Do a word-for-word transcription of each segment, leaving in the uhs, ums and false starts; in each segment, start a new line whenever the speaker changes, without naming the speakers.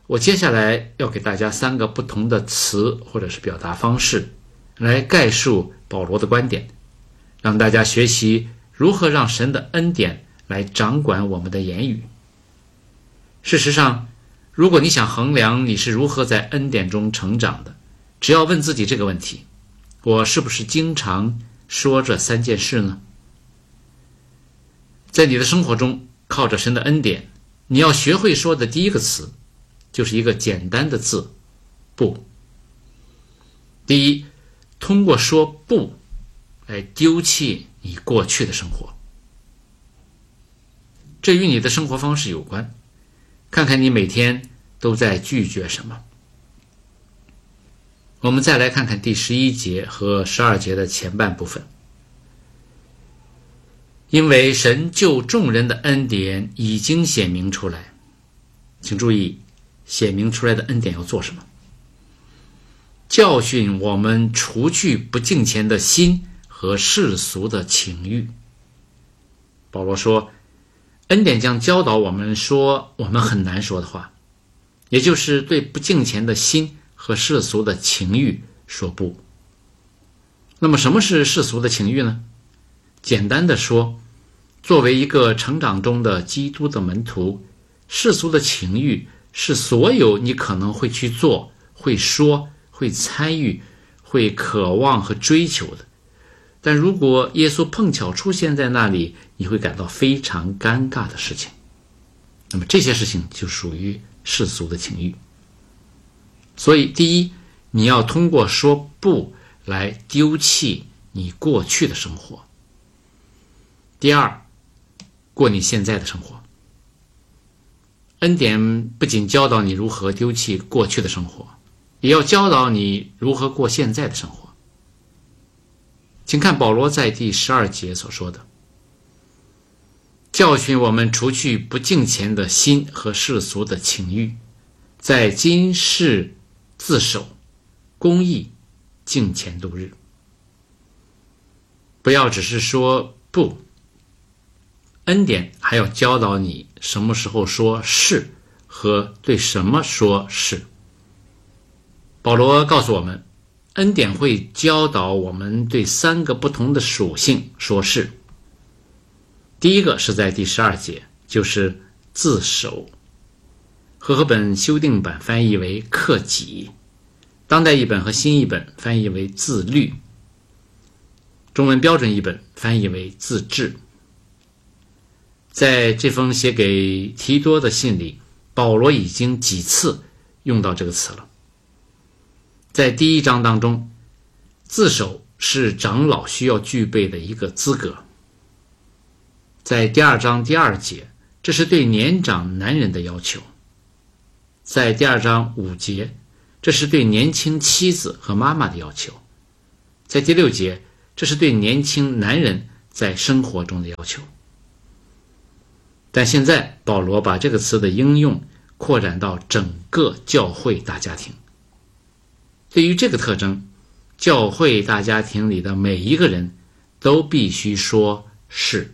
我接下来要给大家三个不同的词或者是表达方式，来概述保罗的观点，让大家学习如何让神的恩典来掌管我们的言语。事实上，如果你想衡量你是如何在恩典中成长的，只要问自己这个问题：我是不是经常说这三件事呢？在你的生活中，靠着神的恩典，你要学会说的第一个词就是一个简单的字，不。第一，通过说不来丢弃你过去的生活。这与你的生活方式有关，看看你每天都在拒绝什么。我们再来看看第十一节和十二节的前半部分。因为神救众人的恩典已经显明出来，请注意，显明出来的恩典要做什么？教训我们除去不敬虔的心和世俗的情欲。保罗说，恩典将教导我们说我们很难说的话，也就是对不敬虔的心和世俗的情欲说不。那么什么是世俗的情欲呢？简单的说，作为一个成长中的基督的门徒，世俗的情欲是所有你可能会去做、会说、会参与、会渴望和追求的。但如果耶稣碰巧出现在那里，你会感到非常尴尬的事情。那么这些事情就属于世俗的情欲。所以第一，你要通过说不来丢弃你过去的生活。第二，过你现在的生活。恩典不仅教导你如何丢弃过去的生活，也要教导你如何过现在的生活。请看保罗在第十二节所说的，教训我们除去不敬虔的心和世俗的情欲，在今世自守，公义，敬虔度日。不要只是说不，恩典还要教导你什么时候说是和对什么说是。保罗告诉我们，恩典会教导我们对三个不同的属性说是。第一个是在第十二节，就是自守。和合本修订版翻译为克己，当代译本和新译本翻译为自律，中文标准译本翻译为自治。在这封写给提多的信里，保罗已经几次用到这个词了。在第一章当中，自守是长老需要具备的一个资格。在第二章第二节，这是对年长男人的要求。在第二章五节，这是对年轻妻子和妈妈的要求。在第六节，这是对年轻男人在生活中的要求。但现在保罗把这个词的应用扩展到整个教会大家庭。对于这个特征，教会大家庭里的每一个人都必须说是。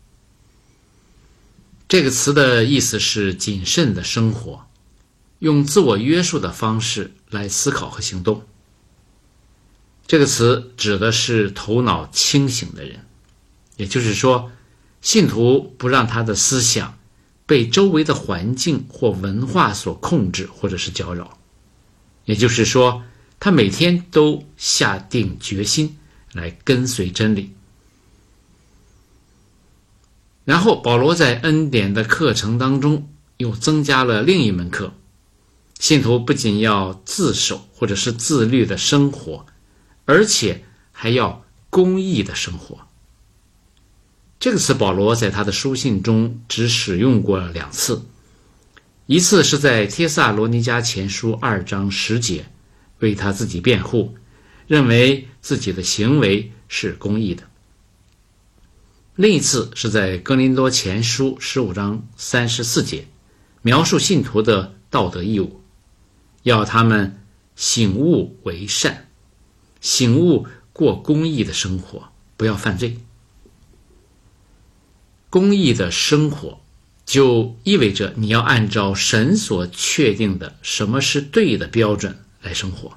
这个词的意思是谨慎的生活，用自我约束的方式来思考和行动。这个词指的是头脑清醒的人，也就是说，信徒不让他的思想被周围的环境或文化所控制或者是搅扰。也就是说，他每天都下定决心来跟随真理。然后保罗在恩典的课程当中又增加了另一门课，信徒不仅要自守或者是自律的生活，而且还要公义的生活。这个词保罗在他的书信中只使用过两次，一次是在帖撒罗尼迦前书二章十节，为他自己辩护，认为自己的行为是公义的。另一次是在哥林多前书十五章三十四节，描述信徒的道德义务，要他们醒悟为善，醒悟过公义的生活，不要犯罪。公义的生活就意味着你要按照神所确定的什么是对的标准来生活。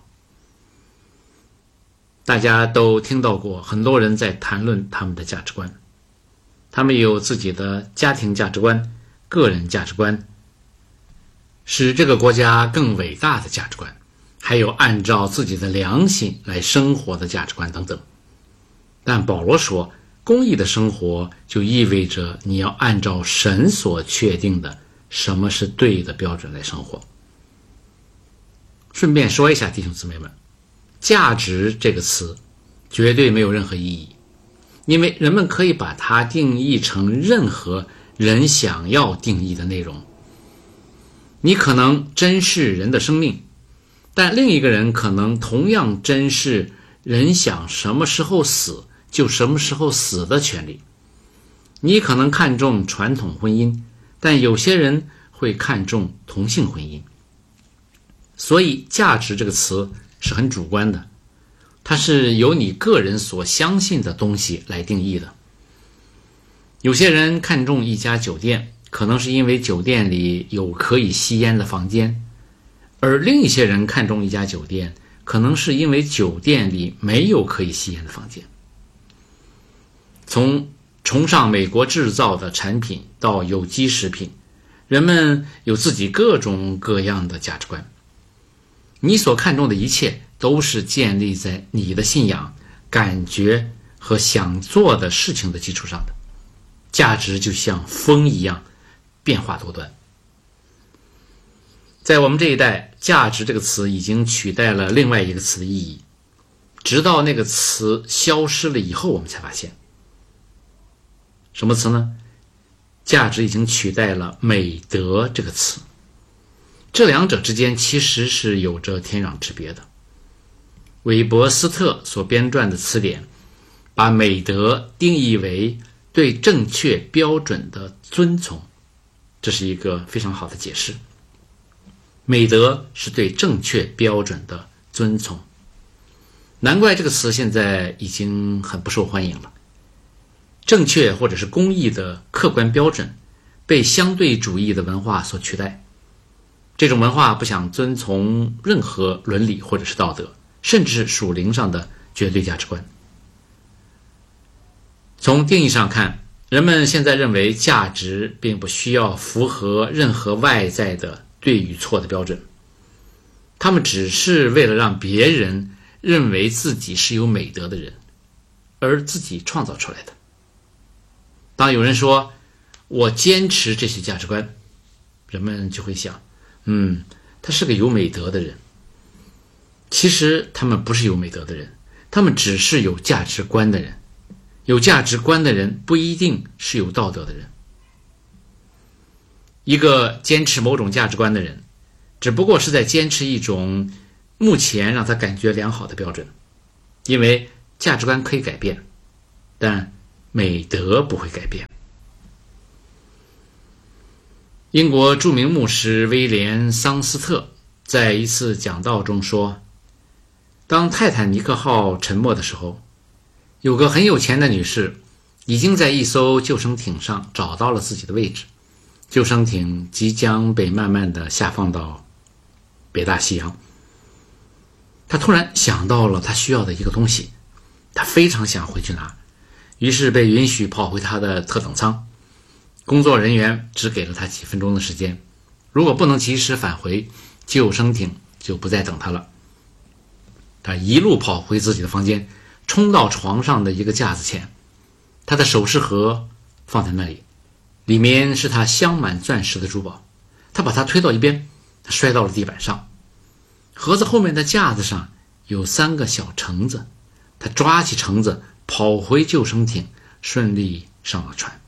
大家都听到过很多人在谈论他们的价值观，他们有自己的家庭价值观、个人价值观，使这个国家更伟大的价值观，还有按照自己的良心来生活的价值观等等。但保罗说，公义的生活就意味着你要按照神所确定的什么是对的标准来生活。顺便说一下，弟兄姊妹们，价值这个词绝对没有任何意义，因为人们可以把它定义成任何人想要定义的内容。你可能珍视人的生命，但另一个人可能同样珍视人想什么时候死就什么时候死的权利。你可能看重传统婚姻，但有些人会看重同性婚姻。所以价值这个词是很主观的，它是由你个人所相信的东西来定义的。有些人看重一家酒店，可能是因为酒店里有可以吸烟的房间，而另一些人看重一家酒店，可能是因为酒店里没有可以吸烟的房间。从崇尚美国制造的产品到有机食品，人们有自己各种各样的价值观。你所看重的一切都是建立在你的信仰、感觉和想做的事情的基础上的。价值就像风一样变化多端。在我们这一代，价值这个词已经取代了另外一个词的意义，直到那个词消失了以后，我们才发现什么词呢？价值已经取代了美德这个词。这两者之间其实是有着天壤之别的。韦伯斯特所编撰的词典把美德定义为对正确标准的遵从，这是一个非常好的解释。美德是对正确标准的遵从，难怪这个词现在已经很不受欢迎了。正确或者是公义的客观标准被相对主义的文化所取代。这种文化不想遵从任何伦理或者是道德，甚至是属灵上的绝对价值观。从定义上看，人们现在认为价值并不需要符合任何外在的对与错的标准，他们只是为了让别人认为自己是有美德的人而自己创造出来的。当有人说我坚持这些价值观，人们就会想，嗯，他是个有美德的人。其实他们不是有美德的人，他们只是有价值观的人。有价值观的人不一定是有道德的人。一个坚持某种价值观的人，只不过是在坚持一种目前让他感觉良好的标准，因为价值观可以改变，但美德不会改变。英国著名牧师威廉·桑斯特在一次讲道中说，当泰坦尼克号沉没的时候，有个很有钱的女士已经在一艘救生艇上找到了自己的位置，救生艇即将被慢慢地下放到北大西洋。她突然想到了她需要的一个东西，她非常想回去拿，于是被允许跑回她的特等舱。工作人员只给了她几分钟的时间，如果不能及时返回，救生艇就不再等她了。她一路跑回自己的房间，冲到床上的一个架子前，她的首饰盒放在那里，里面是她镶满钻石的珠宝。她把它推到一边，她摔到了地板上。盒子后面的架子上有三个小橙子，她抓起橙子跑回救生艇，顺利上了船。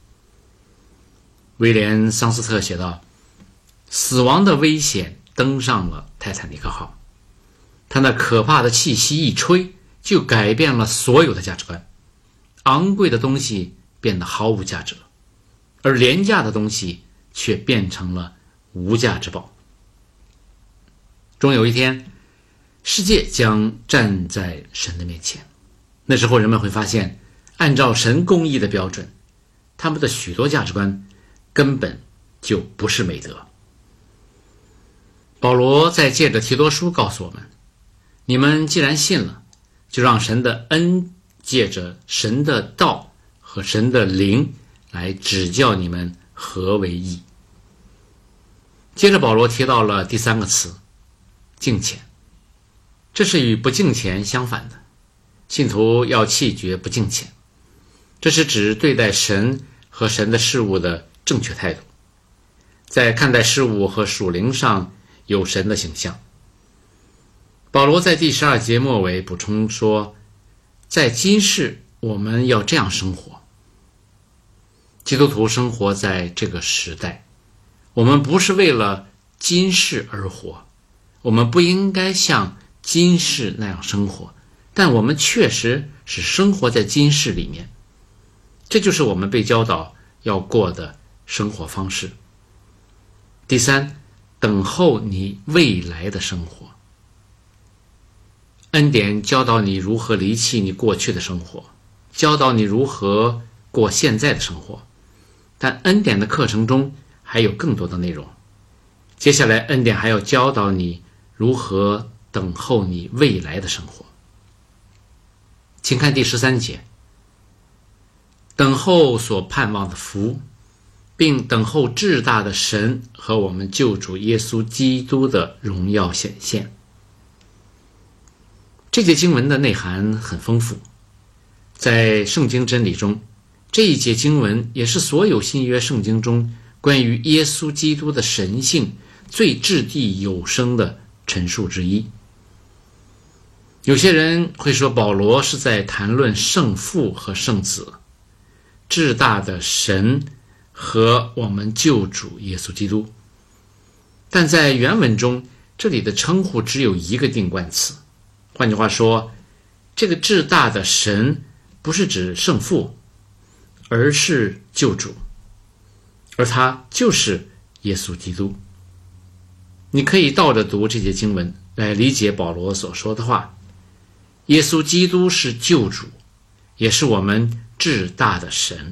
威廉·桑斯特写道，死亡的危险登上了泰坦尼克号，他那可怕的气息一吹，就改变了所有的价值观。昂贵的东西变得毫无价值了，而廉价的东西却变成了无价之宝。终有一天，世界将站在神的面前，那时候人们会发现，按照神公义的标准，他们的许多价值观根本就不是美德。保罗在借着提多书告诉我们，你们既然信了，就让神的恩借着神的道和神的灵来指教你们何为义。接着保罗提到了第三个词，敬虔。这是与不敬虔相反的，信徒要弃绝不敬虔，这是指对待神和神的事物的正确态度，在看待事物和属灵上有神的形象。保罗在第十二节末尾补充说，在今世我们要这样生活。基督徒生活在这个时代，我们不是为了今世而活，我们不应该像今世那样生活，但我们确实是生活在今世里面，这就是我们被教导要过的生活方式。第三，等候你未来的生活。恩典教导你如何离弃你过去的生活，教导你如何过现在的生活，但恩典的课程中还有更多的内容。接下来恩典还要教导你如何等候你未来的生活。请看第十三节，等候所盼望的福，并等候至大的神和我们救主耶稣基督的荣耀显现。这节经文的内涵很丰富，在圣经真理中，这一节经文也是所有新约圣经中关于耶稣基督的神性最掷地有声的陈述之一。有些人会说保罗是在谈论圣父和圣子，至大的神和我们救主耶稣基督，但在原文中这里的称呼只有一个定冠词，换句话说，这个至大的神不是指圣父，而是救主，而他就是耶稣基督。你可以倒着读这节经文来理解保罗所说的话，耶稣基督是救主，也是我们至大的神。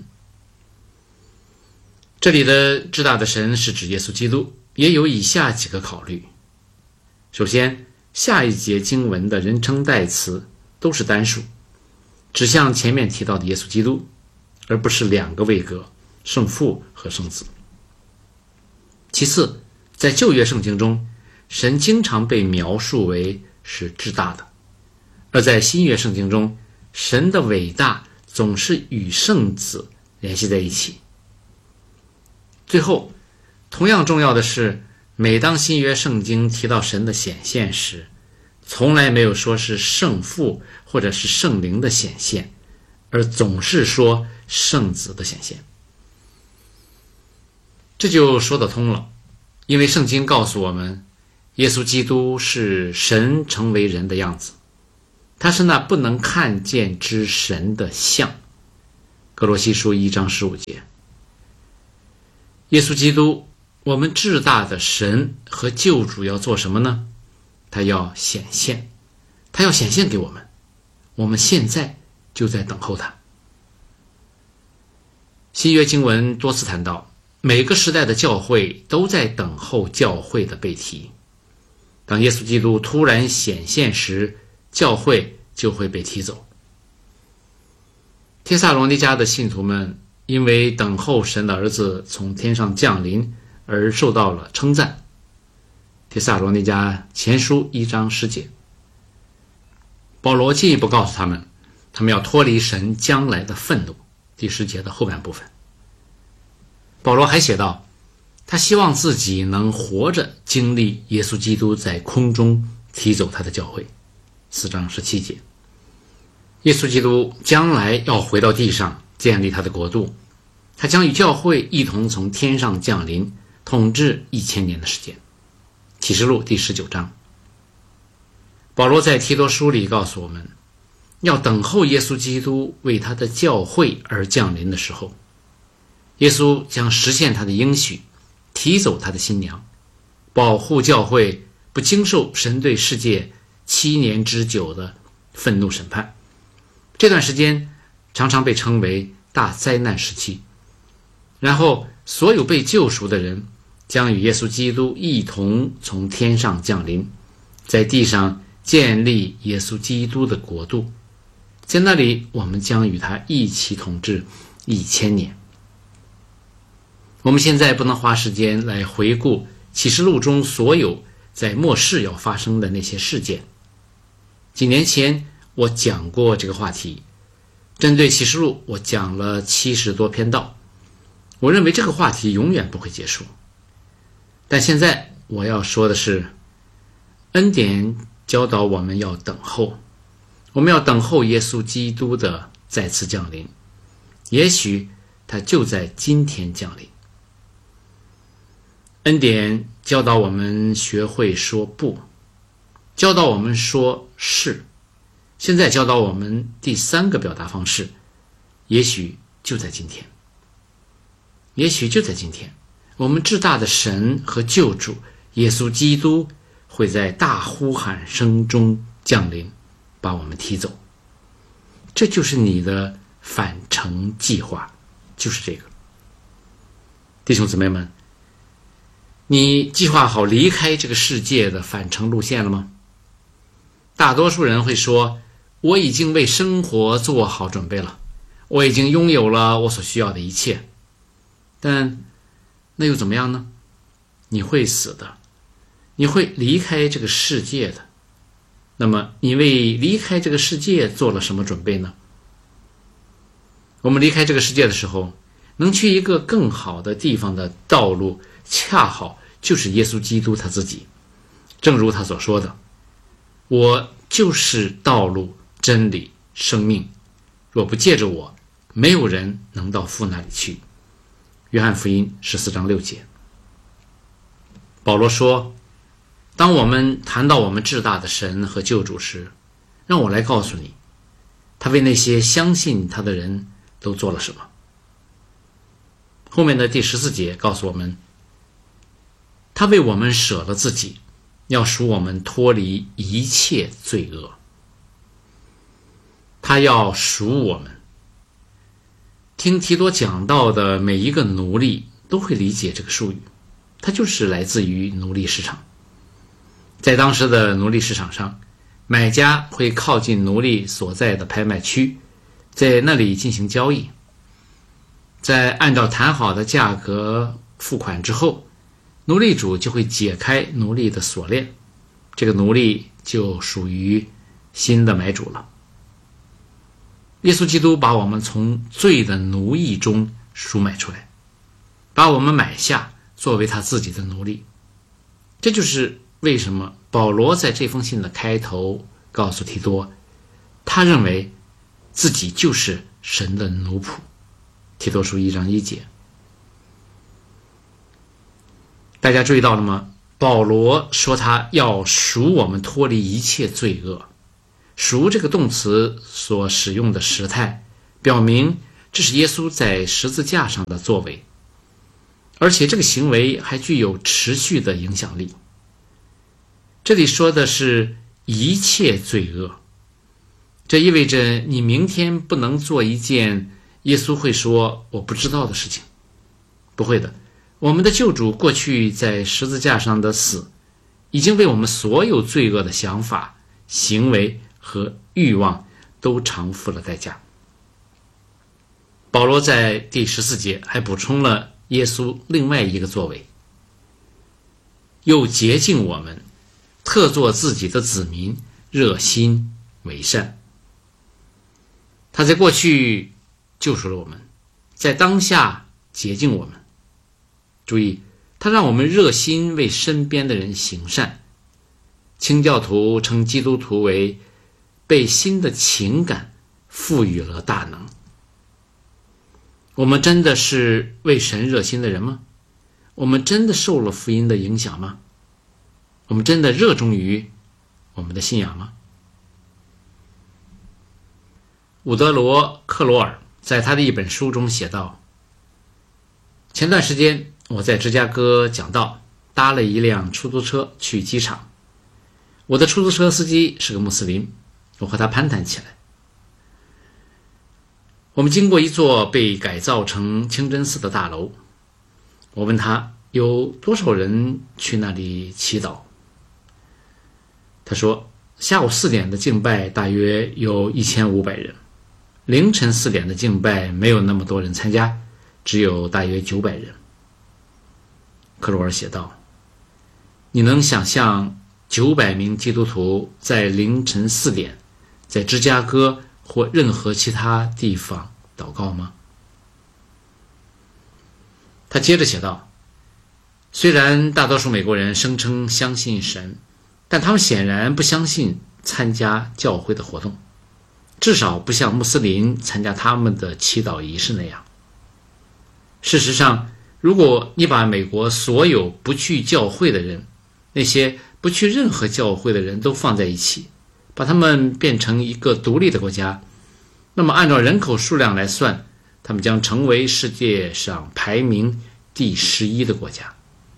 这里的至大的神是指耶稣基督，也有以下几个考虑。首先，下一节经文的人称代词都是单数，指向前面提到的耶稣基督，而不是两个位格，圣父和圣子。其次，在旧约圣经中，神经常被描述为是至大的，而在新约圣经中，神的伟大总是与圣子联系在一起。最后，同样重要的是，每当新约圣经提到神的显现时，从来没有说是圣父或者是圣灵的显现，而总是说圣子的显现。这就说得通了，因为圣经告诉我们，耶稣基督是神成为人的样子，他是那不能看见之神的像。歌罗西书一章十五节。耶稣基督，我们至大的神和救主要做什么呢？他要显现，他要显现给我们，我们现在就在等候他。新约经文多次谈到，每个时代的教会都在等候教会的被提。当耶稣基督突然显现时，教会就会被提走。帖撒罗尼迦的信徒们因为等候神的儿子从天上降临而受到了称赞。帖撒罗尼迦前书一章十节。保罗进一步告诉他们，他们要脱离神将来的愤怒，第十节的后半部分。保罗还写道，他希望自己能活着经历耶稣基督在空中提走他的教会，四章十七节。耶稣基督将来要回到地上建立他的国度，他将与教会一同从天上降临，统治一千年的时间。启示录第十九章。保罗在提多书里告诉我们，要等候耶稣基督为他的教会而降临的时候，耶稣将实现他的应许，提走他的新娘，保护教会不经受神对世界七年之久的愤怒审判。这段时间常常被称为大灾难时期，然后所有被救赎的人将与耶稣基督一同从天上降临，在地上建立耶稣基督的国度，在那里我们将与他一起统治一千年。我们现在不能花时间来回顾启示录中所有在末世要发生的那些事件。几年前我讲过这个话题，针对启示录我讲了七十多篇道。我认为这个话题永远不会结束。但现在我要说的是，恩典教导我们要等候，我们要等候耶稣基督的再次降临，也许他就在今天降临。恩典教导我们学会说不，教导我们说是，现在教导我们第三个表达方式，也许就在今天。也许就在今天，我们至大的神和救主耶稣基督会在大呼喊声中降临，把我们提走。这就是你的返程计划，就是这个。弟兄姊妹们，你计划好离开这个世界的返程路线了吗？大多数人会说，我已经为生活做好准备了，我已经拥有了我所需要的一切。但那又怎么样呢？你会死的，你会离开这个世界的。那么你为离开这个世界做了什么准备呢？我们离开这个世界的时候，能去一个更好的地方的道路，恰好就是耶稣基督他自己。正如他所说的，我就是道路、真理、生命，若不借着我，没有人能到父那里去。约翰福音十四章六节。保罗说，当我们谈到我们至大的神和救主时，让我来告诉你，他为那些相信他的人都做了什么。后面的第十四节告诉我们，他为我们舍了自己，要赎我们脱离一切罪恶。他要赎我们。听提多讲到的每一个奴隶都会理解这个术语，它就是来自于奴隶市场。在当时的奴隶市场上，买家会靠近奴隶所在的拍卖区，在那里进行交易。在按照谈好的价格付款之后，奴隶主就会解开奴隶的锁链，这个奴隶就属于新的买主了。耶稣基督把我们从罪的奴役中赎买出来，把我们买下作为他自己的奴隶。这就是为什么保罗在这封信的开头告诉提多，他认为自己就是神的奴仆。提多书一章一节。大家注意到了吗？保罗说他要赎我们脱离一切罪恶。赎这个动词所使用的时态，表明这是耶稣在十字架上的作为，而且这个行为还具有持续的影响力。这里说的是一切罪恶，这意味着你明天不能做一件耶稣会说我不知道的事情。不会的，我们的救主过去在十字架上的死，已经为我们所有罪恶的想法、行为和欲望都偿付了代价。保罗在第十四节还补充了耶稣另外一个作为，又洁净我们，特作自己的子民，热心为善。他在过去救赎了我们，在当下洁净我们。注意，他让我们热心为身边的人行善。清教徒称基督徒为被新的情感赋予了大能。我们真的是为神热心的人吗？我们真的受了福音的影响吗？我们真的热衷于我们的信仰吗？伍德罗·克罗尔在他的一本书中写道，前段时间我在芝加哥讲道，搭了一辆出租车去机场。我的出租车司机是个穆斯林，我和他攀谈起来。我们经过一座被改造成清真寺的大楼， 我问他有多少人去那里祈祷。他说下午四点的敬拜大约有一千五百人，凌晨四点的敬拜没有那么多人参加，只有大约九百人。克罗尔写道，你能想象九百名基督徒在凌晨四点在芝加哥或任何其他地方祷告吗？他接着写道，虽然大多数美国人声称相信神，但他们显然不相信参加教会的活动，至少不像穆斯林参加他们的祈祷仪式那样。事实上，如果你把美国所有不去教会的人，那些不去任何教会的人都放在一起，把他们变成一个独立的国家，那么按照人口数量来算，他们将成为世界上排名第十一的国家。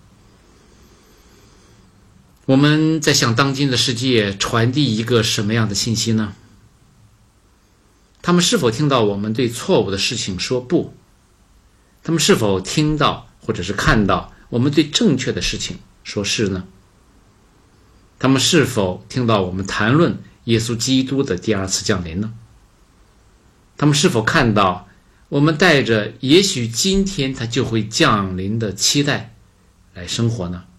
我们在向当今的世界传递一个什么样的信息呢？他们是否听到我们对错误的事情说不？他们是否听到或者是看到我们对正确的事情说是呢？他们是否听到我们谈论耶稣基督的第二次降临呢？他们是否看到我们带着也许今天他就会降临的期待来生活呢？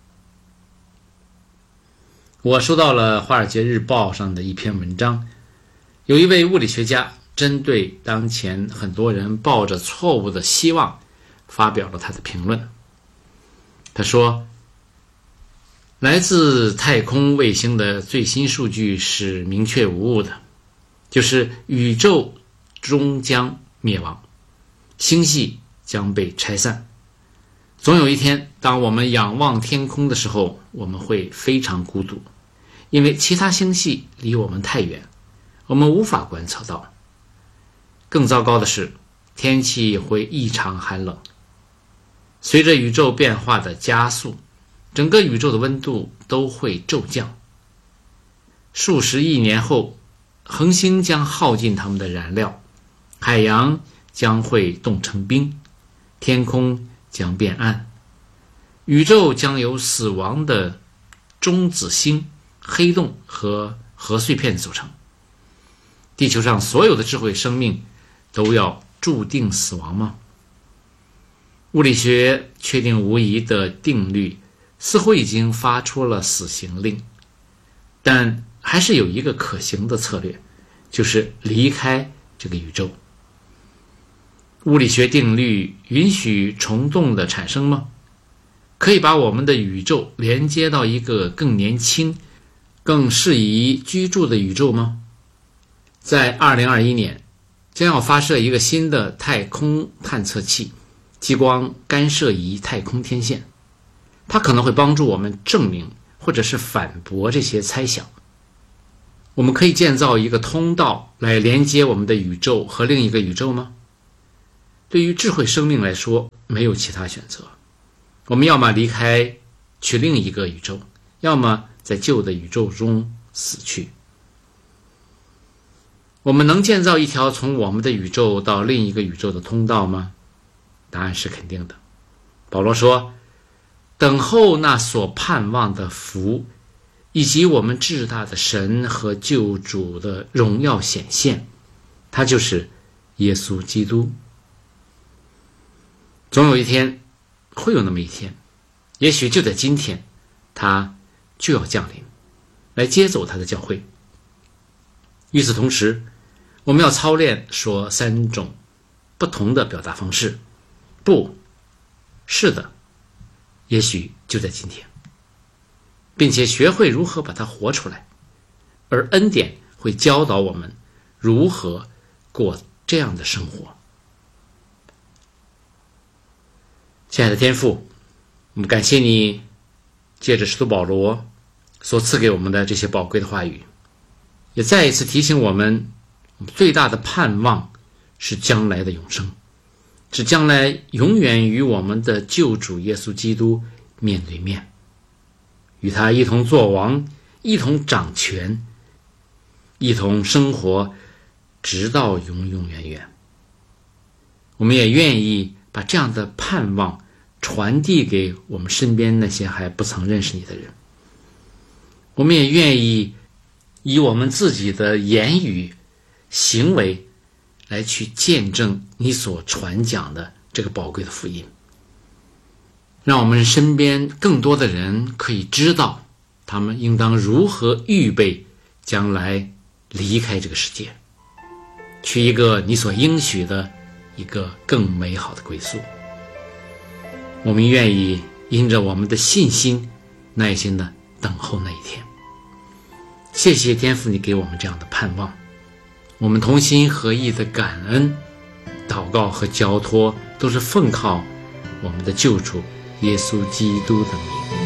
我收到了《华尔街日报》上的一篇文章，有一位物理学家针对当前很多人抱着错误的希望发表了他的评论。他说，来自太空卫星的最新数据是明确无误的，就是宇宙终将灭亡，星系将被拆散。总有一天，当我们仰望天空的时候，我们会非常孤独，因为其他星系离我们太远，我们无法观测到。更糟糕的是，天气会异常寒冷。随着宇宙变化的加速，整个宇宙的温度都会骤降。数十亿年后，恒星将耗尽它们的燃料，海洋将会冻成冰，天空将变暗，宇宙将由死亡的中子星、黑洞和核碎片组成。地球上所有的智慧生命都要注定死亡吗？物理学确定无疑的定律似乎已经发出了死刑令，但还是有一个可行的策略，就是离开这个宇宙。物理学定律允许虫洞的产生吗？可以把我们的宇宙连接到一个更年轻、更适宜居住的宇宙吗？在二零二一年，将要发射一个新的太空探测器激光干涉仪太空天线，它可能会帮助我们证明或者是反驳这些猜想。我们可以建造一个通道来连接我们的宇宙和另一个宇宙吗？对于智慧生命来说，没有其他选择。我们要么离开去另一个宇宙，要么在旧的宇宙中死去。我们能建造一条从我们的宇宙到另一个宇宙的通道吗？答案是肯定的。保罗说，等候那所盼望的福，以及我们至大的神和救主的荣耀显现，他就是耶稣基督。总有一天，会有那么一天，也许就在今天，他就要降临，来接走他的教会。与此同时，我们要操练说三种不同的表达方式。不，是的，也许就在今天，并且学会如何把它活出来，而恩典会教导我们如何过这样的生活。亲爱的天父，我们感谢你借着使徒保罗所赐给我们的这些宝贵的话语，也再一次提醒我们，我们最大的盼望是将来的永生，是将来永远与我们的救主耶稣基督面对面，与他一同作王，一同掌权，一同生活，直到永永远远。我们也愿意把这样的盼望传递给我们身边那些还不曾认识你的人。我们也愿意以我们自己的言语行为来去见证你所传讲的这个宝贵的福音，让我们身边更多的人可以知道他们应当如何预备将来离开这个世界，去一个你所应许的一个更美好的归宿。我们愿意因着我们的信心耐心的等候那一天。谢谢天父，你给我们这样的盼望，我们同心合意的感恩、祷告和交托，都是奉靠我们的救主耶稣基督的名。